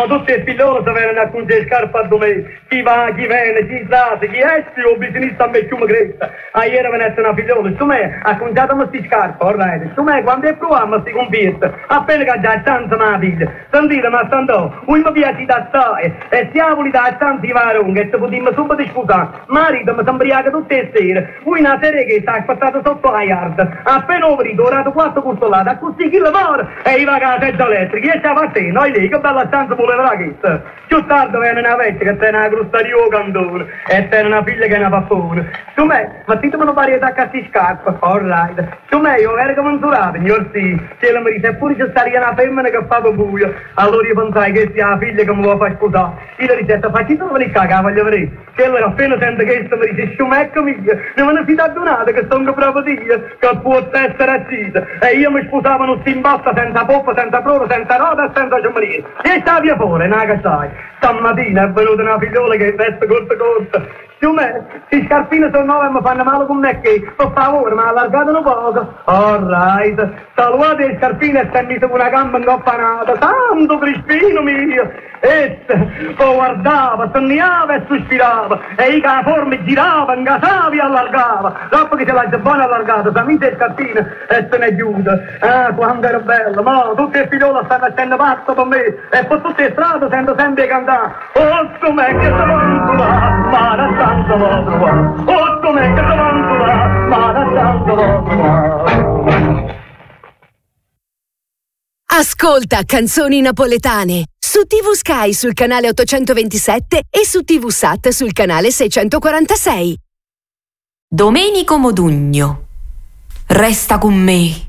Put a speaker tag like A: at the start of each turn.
A: tutti i figlioli si vengono a cungere scarpa a domenica. Chi va, chi viene, chi sa, chi esce o bisogna a me più cresta. A ieri venisse una figliola, su me ha cungiato questi scarpa, ormai. Su me quando è provato si convierte. Appena che già stanza la figlia. Sentite, ma stando, un mi piace da stare. E siamo da stanza di varone, e se potremmo subito scusare. Marito mi sembriaca tutte le sere. Voi una serie che sta aspettato sotto la yard. Appena ovrito, orato 4 custolate, a così chi lavora? E i vagati e elettrici, e stava a te, noi lì, che bella stanza voleva questa. Più tardi viene una vecchia che tiene una crusta di candore e tiene una figlia che è una pappone. Su me, ma ti devono varietà a sti scarpe, alright. Su me, io ero commensurato, signor sì, se la mi dice, eppure c'è stata una femmina che fa buio. Allora io pensai che sia la figlia che mi vuole far sposare. Io gli dicevo, facci solo venire qua, che la voglio vedere. Che allora appena sente che questo mi dice, sciumecco mia, ne me ne si dà donata che sono proprio io, che può essere accisa. E io mi sposavo non si imbotta senza poppa, senza prova, senza roda e senza giovanile. E sta via fuori, una che sai. Stamattina è venuta una figliola che veste corta. Su me, si scarpine sono nuove e mi fanno male con me che, per favore, mi ha allargato un poco. Alright, salvate le scarpine e stendi su una gamba ingoppanata. Santo Crispino mio! Esse, guardava, sognava e sospirava, e i forme girava, ingasava e allargava. Dopo che se l'ha già buona allargata, si mise le scarpine e se ne è chiusa. Ah, quando era bella, ma tutte le figliole stanno mettendo pazzo per me, e per tutte le strade sento sempre cantare. Oh, com'è che se vanto là, ma da tanto lo trovare. Oh, com'è che se vanto là, ma da tanto lo trovare.
B: Ascolta Canzoni Napoletane su TV Sky sul canale 827 e su TV Sat sul canale 646.
C: Domenico Modugno. Resta con me.